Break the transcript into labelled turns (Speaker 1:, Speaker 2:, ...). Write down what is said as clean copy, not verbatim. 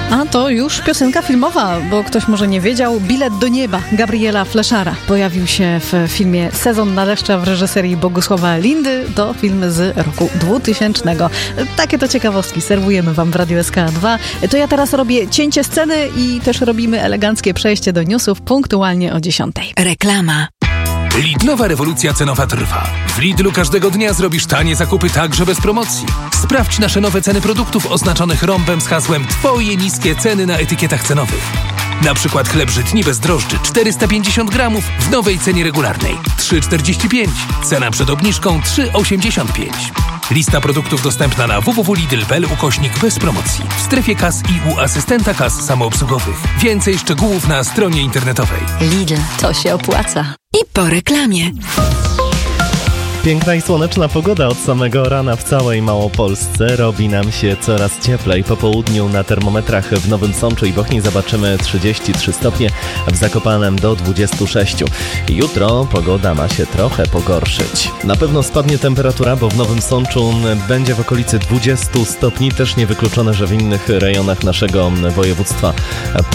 Speaker 1: A to już piosenka filmowa, bo ktoś może nie wiedział. Bilet do nieba Gabriela Fleszara pojawił się w filmie Sezon na deszcze w reżyserii Bogusława Lindy. To film z roku 2000. Takie to ciekawostki serwujemy wam w Radiu SK2. To ja teraz robię cięcie sceny i też robimy eleganckie przejście do newsów punktualnie o 10:00.
Speaker 2: Reklama.
Speaker 3: Lidlowa rewolucja cenowa trwa. W Lidlu każdego dnia zrobisz tanie zakupy także bez promocji. Sprawdź nasze nowe ceny produktów oznaczonych rąbem z hasłem Twoje niskie ceny na etykietach cenowych. Na przykład chleb żytni bez drożdży 450 gramów w nowej cenie regularnej 3,45. Cena przed obniżką 3,85. Lista produktów dostępna na www.lidl.pl bez promocji. W strefie kas i u asystenta kas samoobsługowych. Więcej szczegółów na stronie internetowej.
Speaker 2: Lidl, to się opłaca. I po reklamie.
Speaker 4: Piękna i słoneczna pogoda od samego rana w całej Małopolsce. Robi nam się coraz cieplej. Po południu na termometrach w Nowym Sączu i Bochni zobaczymy 33 stopnie, w Zakopanem do 26. Jutro pogoda ma się trochę pogorszyć. Na pewno spadnie temperatura, bo w Nowym Sączu będzie w okolicy 20 stopni. Też niewykluczone, że w innych rejonach naszego województwa